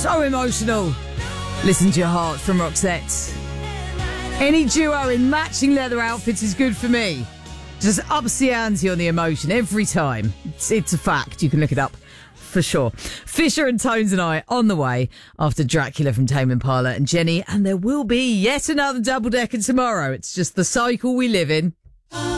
So emotional. Listen to your heart from Roxette. Any duo in matching leather outfits is good for me. Just ups the ante on the emotion every time. It's a fact. You can look it up for sure. Fisher and Tones and I on the way after Dracula from Tame Impala and Jenny. And there will be yet another double-decker tomorrow. It's just the cycle we live in.